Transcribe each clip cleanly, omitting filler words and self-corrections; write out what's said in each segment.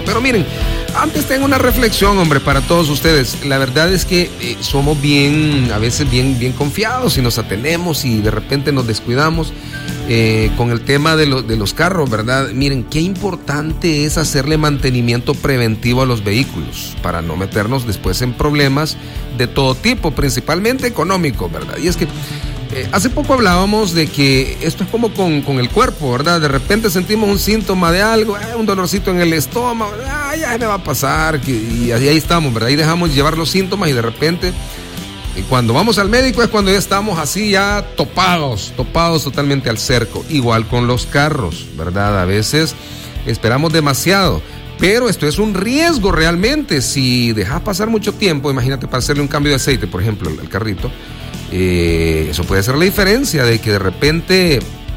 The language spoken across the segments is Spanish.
gusto. Pero miren, antes tengo una reflexión, hombre, para todos ustedes. La verdad es que somos a veces bien confiados y nos atenemos y de repente nos descuidamos con el tema de los carros, ¿verdad? Miren, qué importante es hacerle mantenimiento preventivo a los vehículos para no meternos después en problemas de todo tipo, principalmente económicos, ¿verdad? Y es que hace poco hablábamos de que esto es como con el cuerpo, ¿verdad? De repente sentimos un síntoma de algo, un dolorcito en el estómago, ya me va a pasar, y ahí estamos, ¿verdad? Ahí dejamos llevar los síntomas y de repente, cuando vamos al médico es cuando ya estamos así, ya topados totalmente al cerco. Igual con los carros, ¿verdad? A veces esperamos demasiado, pero esto es un riesgo realmente. Si dejas pasar mucho tiempo, imagínate para hacerle un cambio de aceite, por ejemplo, al carrito, eso puede ser la diferencia de que de repente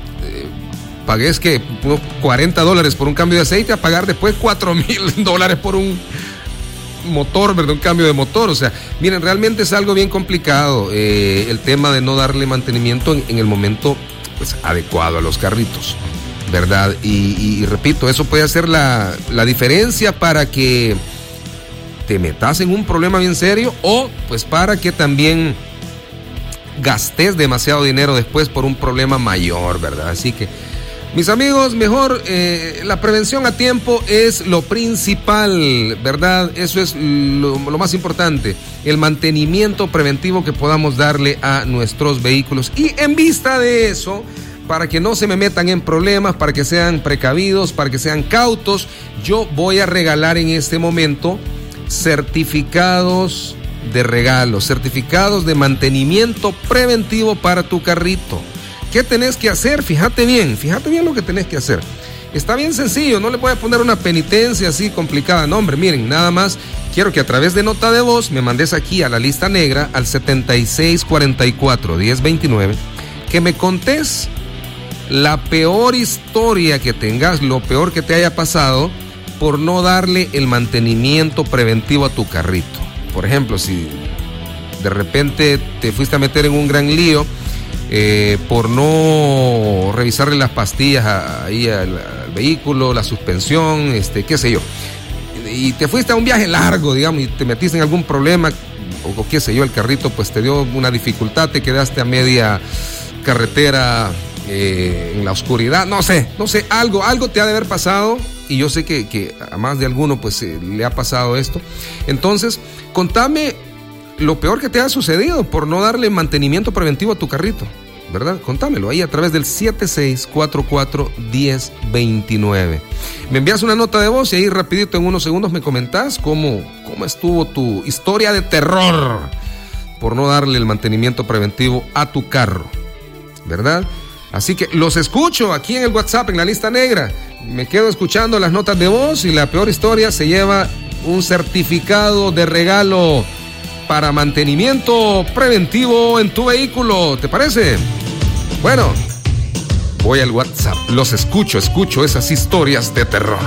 pagues que unos $40 por un cambio de aceite a pagar después $4,000 por un motor, ¿verdad? Un cambio de motor. O sea, miren, realmente es algo bien complicado el tema de no darle mantenimiento en el momento pues adecuado a los carritos, ¿verdad? Y repito, eso puede hacer la diferencia para que te metas en un problema bien serio o pues para que también gastes demasiado dinero después por un problema mayor, ¿verdad? Así que, mis amigos, mejor la prevención a tiempo es lo principal, ¿verdad? Eso es lo más importante, el mantenimiento preventivo que podamos darle a nuestros vehículos. Y en vista de eso, para que no se me metan en problemas, para que sean precavidos, para que sean cautos, yo voy a regalar en este momento certificados de regalo, certificados de mantenimiento preventivo para tu carrito. ¿Qué tenés que hacer? Fíjate bien lo que tenés que hacer. Está bien sencillo, no le voy a poner una penitencia así complicada. No, hombre, miren, nada más quiero que a través de nota de voz me mandes aquí a la lista negra al 7644-1029 que me contés la peor historia que tengas, lo peor que te haya pasado por no darle el mantenimiento preventivo a tu carrito. Por ejemplo, si de repente te fuiste a meter en un gran lío por no revisarle las pastillas ahí al vehículo, la suspensión, qué sé yo, y te fuiste a un viaje largo, digamos, y te metiste en algún problema, o qué sé yo, el carrito pues te dio una dificultad, te quedaste a media carretera en la oscuridad, no sé, algo te ha de haber pasado. Y yo sé que a más de alguno pues le ha pasado esto. Entonces, contame lo peor que te ha sucedido por no darle mantenimiento preventivo a tu carrito, ¿verdad? Contámelo ahí a través del 7644-1029. Me envías una nota de voz y ahí rapidito en unos segundos me comentás cómo estuvo tu historia de terror por no darle el mantenimiento preventivo a tu carro, ¿verdad? Así que los escucho aquí en el WhatsApp, en la lista negra. Me quedo escuchando las notas de voz y la peor historia se lleva un certificado de regalo para mantenimiento preventivo en tu vehículo. ¿Te parece? Bueno, voy al WhatsApp. Los escucho esas historias de terror.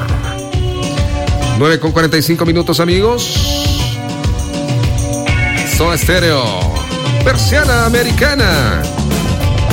9:45 amigos. Soda Stereo, Persiana Americana.